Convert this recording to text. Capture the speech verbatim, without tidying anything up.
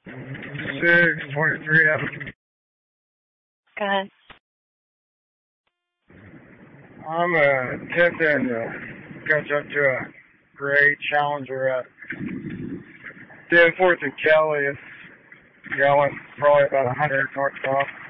six forty-three of them. Go ahead. I'm uh, attempting to catch up to a gray Challenger at Danforth and Kelly. It's going probably about one hundred north south.